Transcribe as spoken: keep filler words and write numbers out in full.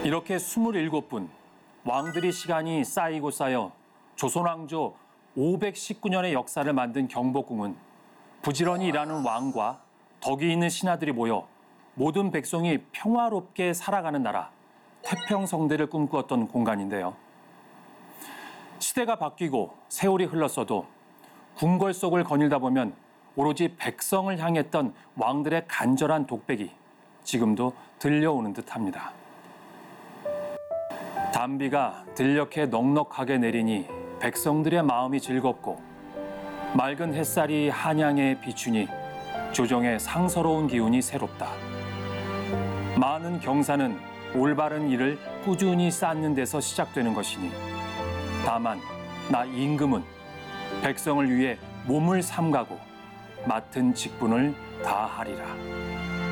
이렇게 스물일곱 분, 왕들의 시간이 쌓이고 쌓여 조선왕조 오백십구 년의 역사를 만든 경복궁은 부지런히 일하는 왕과 덕이 있는 신하들이 모여 모든 백성이 평화롭게 살아가는 나라, 태평성대를 꿈꾸었던 공간인데요. 시대가 바뀌고 세월이 흘렀어도 궁궐 속을 거닐다 보면 오로지 백성을 향했던 왕들의 간절한 독백이 지금도 들려오는 듯합니다. 단비가 들녘에 넉넉하게 내리니 백성들의 마음이 즐겁고 맑은 햇살이 한양에 비추니 조정의 상서로운 기운이 새롭다. 많은 경사는 올바른 일을 꾸준히 쌓는 데서 시작되는 것이니 다만 나 임금은 백성을 위해 몸을 삼가고 맡은 직분을 다하리라.